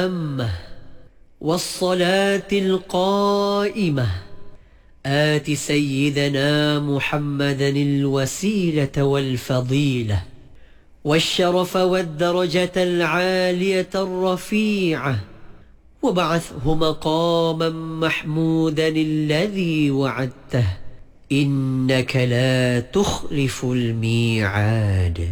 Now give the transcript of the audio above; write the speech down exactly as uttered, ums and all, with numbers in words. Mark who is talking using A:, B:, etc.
A: التامة والصلاة القائمة آت سيدنا محمدا الوسيلة والفضيلة والشرف والدرجة العالية الرفيعة وابعثه مقاما محمودا الذي وعدته إنك لا تخلف الميعاد.